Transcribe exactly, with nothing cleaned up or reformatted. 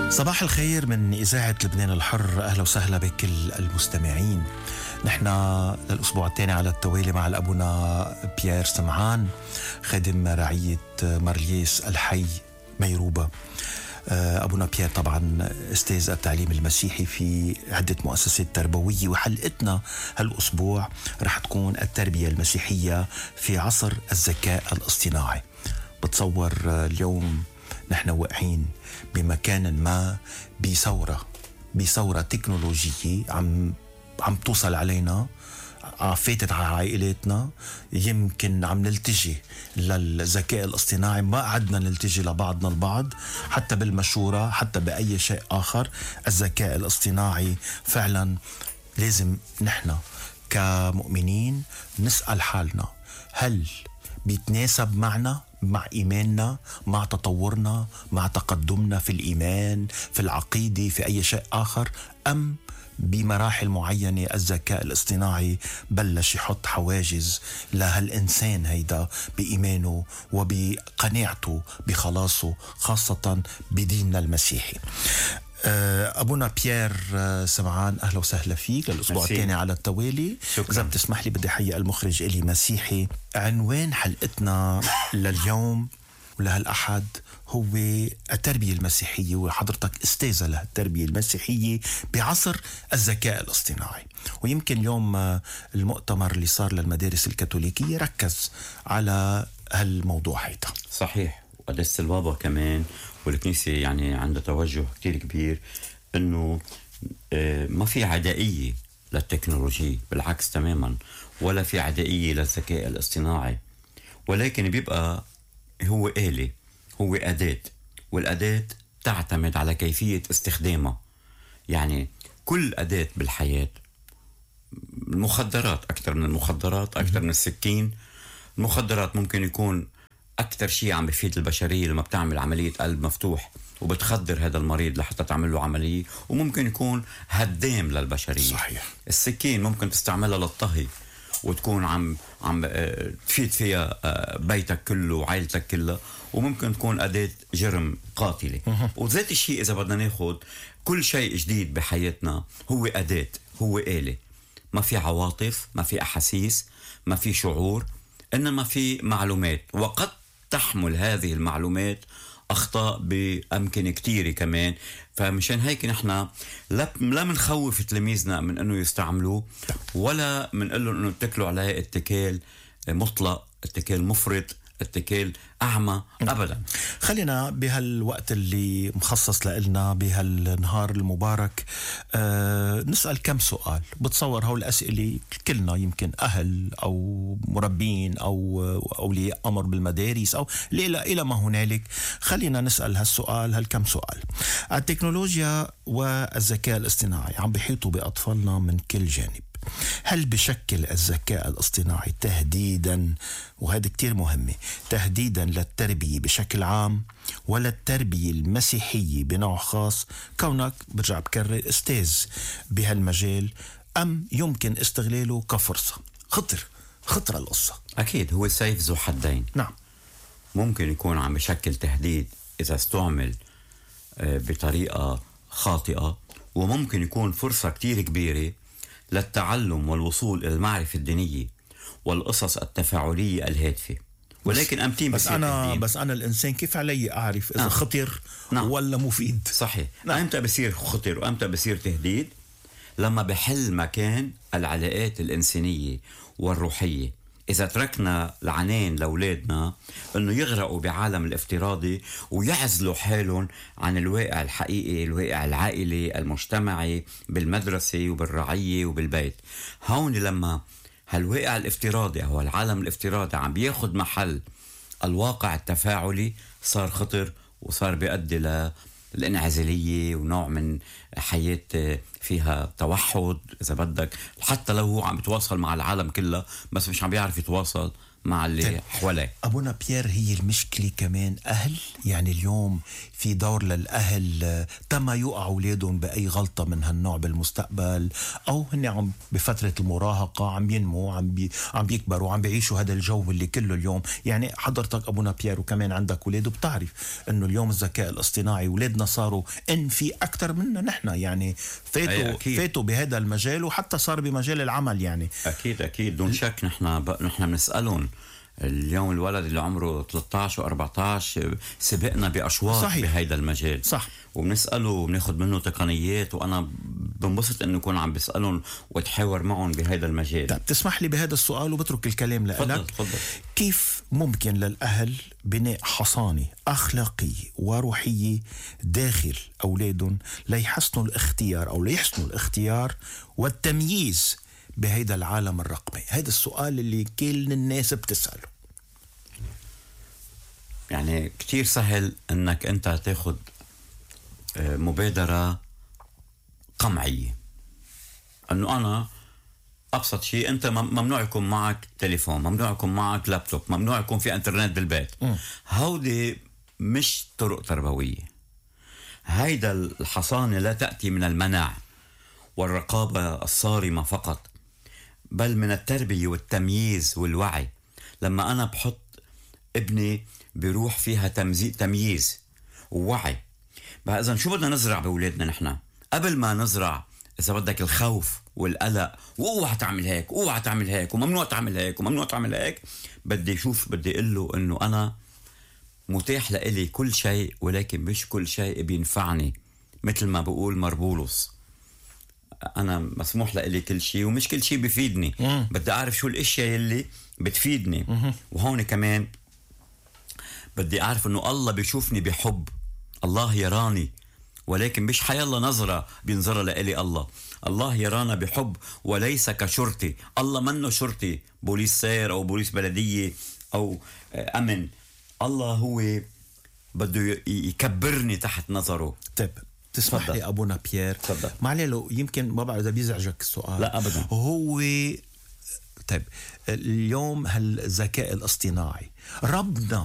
صباح الخير من إذاعة لبنان الحر، أهلا وسهلا بكل المستمعين. نحن للأسبوع الثاني على التوالي مع الأبونا بيير سمعان، خادم رعية مارليس الحي ميروبة. أبونا بيير طبعا استاذ التعليم المسيحي في عدة مؤسسات تربوية، وحلقتنا هالأسبوع رح تكون التربية المسيحية في عصر الذكاء الاصطناعي. بتصور اليوم نحن واقعين بمكان ما بثورة بثورة تكنولوجية عم عم توصل علينا، فاتت على عائلاتنا. يمكن عم نلتجي للذكاء الاصطناعي، ما عدنا نلتجي لبعضنا البعض حتى بالمشورة، حتى بأي شيء آخر. الذكاء الاصطناعي فعلا لازم نحن كمؤمنين نسأل حالنا، هل بيتناسب معنا، مع إيماننا، مع تطورنا، مع تقدمنا في الإيمان، في العقيدة، في أي شيء آخر، أم بمراحل معينة الذكاء الاصطناعي بلش يحط حواجز لهالإنسان هيدا بإيمانه وبقناعته بخلاصه، خاصة بديننا المسيحي. أبونا بيير سمعان، أهلا وسهلا فيك للأسبوع الثاني على التوالي. شكرا. إذا بتسمح لي بدي حيي المخرج إلي مسيحي. عنوان حلقتنا لليوم ولهالأحد هو التربية المسيحية، وحضرتك استاذة للتربية المسيحية بعصر الذكاء الاصطناعي. ويمكن اليوم المؤتمر اللي صار للمدارس الكاثوليكية ركز على هالموضوع هيدا. صحيح، وقداسة البابا كمان والكنيسة يعني عندها توجه كتير كبير انه ما في عدائية للتكنولوجيا، بالعكس تماما، ولا في عدائية للذكاء الاصطناعي، ولكن بيبقى هو آلة، هو أداة، والأداة تعتمد على كيفية استخدامها. يعني كل أداة بالحياة، المخدرات أكثر من المخدرات، أكثر من السكين. المخدرات ممكن يكون أكثر شيء عم بفيد البشرية لما بتعمل عملية قلب مفتوح وبتخدر هذا المريض لحتى تعمل له عملية، وممكن يكون هدام للبشرية. صحيح. السكين ممكن تستعملها للطهي وتكون عم عم تفيد فيها بيتك كله وعائلتك كلها، وممكن تكون أداة جرم قاتلة. وذات الشيء إذا بدنا ناخد كل شيء جديد بحياتنا هو أداة، هو آلة، ما في عواطف، ما في أحاسيس، ما في شعور، إنما في معلومات، وقد تحمل هذه المعلومات أخطاء بأمكنة كتيرة كمان. فمشان هيك نحن لا لا منخوف تلاميذنا من أنه يستعملوه، ولا منقول لهم أنه اتكلوا عليه اتكال مطلق، اتكال مفرط، اتكال أعمى، أبدا. خلينا بهالوقت اللي مخصص لنا بهالنهار المبارك أه نسأل كم سؤال. بتصور هول الأسئلة كلنا، يمكن أهل أو مربين أو أولياء أمر بالمدارس أو إلى إلى ما هنالك. خلينا نسأل هالسؤال، هالكم سؤال. التكنولوجيا والذكاء الاصطناعي عم بيحيطوا بأطفالنا من كل جانب. هل بشكل الذكاء الاصطناعي تهديدا، وهذا كتير مهمة، تهديدا للتربية بشكل عام ولا التربية المسيحية بنوع خاص، كونك برجع بكرر استاذ بهالمجال، أم يمكن استغلاله كفرصة؟ خطر خطرة القصة. أكيد هو سيف ذو حدين. نعم، ممكن يكون عم بشكل تهديد إذا استعمل بطريقة خاطئة، وممكن يكون فرصة كتير كبيرة للتعلم والوصول إلى المعرفة الدينية والقصص التفاعلية الهادفة. ولكن أمتين بس أنا بس أنا الإنسان كيف علي أعرف إذا نعم. خطر نعم. ولا مفيد؟ صحيح. نعم. أمتى بصير خطر وأمتى بصير تهديد؟ لما بحل مكان العلاقات الإنسانية والروحية. إذا تركنا العنان لأولادنا أنه يغرقوا بعالم الافتراضي ويعزلوا حالهم عن الواقع الحقيقي، الواقع العائلي المجتمعي بالمدرسة وبالرعية وبالبيت، هون لما هالواقع الافتراضي أو العالم الافتراضي عم بياخد محل الواقع التفاعلي، صار خطر وصار بيؤدي للانعزالية ونوع من حياة فيها توحد إذا بدك، حتى لو هو عم يتواصل مع العالم كله بس مش عم بيعرف يتواصل مع اللي حواليه. أبونا بيير، هي المشكلة كمان أهل، يعني اليوم في دور للأهل تما يوقع أولادهم بأي غلطة من هالنوع بالمستقبل، أو هن عم بفترة المراهقة عم ينمو، عم بي عم بيكبروا، عم بيعيشوا هذا الجو اللي كله اليوم. يعني حضرتك أبونا بيير وكمان عندك أولاد، وبتعرف إنه اليوم الذكاء الاصطناعي أولادنا صاروا إن في أكتر منا نحن، يعني فاتوا فاتوا بهذا المجال، وحتى صار بمجال العمل. يعني أكيد أكيد دون شك. نحن ب... نحن بنسألهم اليوم. الولد اللي عمره ثلاثة عشر وأربعة عشر سبقنا بأشواط بهيدا المجال، صح، وبنسأله وبناخد منه تقنيات، وأنا بنبسط إنه يكون عم بسألهم وتحاور معهم بهيدا المجال. طيب تسمح لي بهذا السؤال وبترك الكلام لك. كيف ممكن للأهل بناء حصانة أخلاقية وروحية داخل أولادهم ليحسنوا الاختيار أو ليحسنوا الاختيار والتمييز بهيدا العالم الرقمي؟ هذا السؤال اللي كل الناس بتسأله. يعني كتير سهل انك انت تاخد مبادرة قمعية، انه انا ابسط شيء انت ممنوع يكون معك تليفون، ممنوع يكون معك لابتوب، ممنوع يكون في انترنت بالبيت. م. هودي مش طرق تربوية. هيدا الحصانة لا تأتي من المنع والرقابة الصارمة فقط، بل من التربية والتمييز والوعي. لما أنا بحط ابني بروح فيها تمييز ووعي. بقى إذن شو بدنا نزرع بأولادنا نحن؟ قبل ما نزرع إذا بدك الخوف والقلق، واوعى تعمل هيك واوعى تعمل هيك وممنوع تعمل هيك وممنوع تعمل هيك، بدي شوف بدي أقول له إنه أنا متاح لإلي كل شيء، ولكن مش كل شيء بينفعني. مثل ما بقول مربولوس، أنا مسموح لإلي كل شيء ومش كل شيء بيفيدني. مم. بدي أعرف شو الأشياء اللي بتفيدني. مم. وهون كمان بدي أعرف إنه الله بيشوفني بحب. الله يراني، ولكن مش حيالله نظرة بينظرها لإلي. الله الله يرانا بحب وليس كشرطي. الله منه شرطي، بوليس سير أو بوليس بلدية أو أمن. الله هو بده يكبرني تحت نظره. طيب تسمح فضل. لي أبونا بيير، معلي يمكن ما بعرف إذا بيزعجك السؤال. لا أبدا. هو طيب اليوم هالذكاء الاصطناعي ربنا